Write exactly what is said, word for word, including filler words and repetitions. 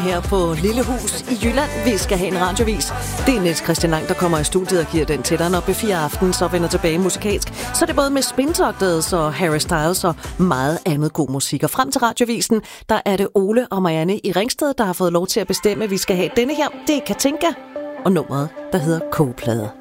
Her på Lille Hus i Jylland. Vi skal have en radiovis. Det er Niels Christian Lang, der kommer i studiet og giver den til dig, når B fire Aften så vender tilbage musikalsk. Så er det både med Spintogtet og Harry Styles og meget andet god musik. Og frem til radiovisen, der er det Ole og Marianne i Ringsted, der har fået lov til at bestemme, at vi skal have denne her. Det er Katinka og nummeret, der hedder Kogeplade.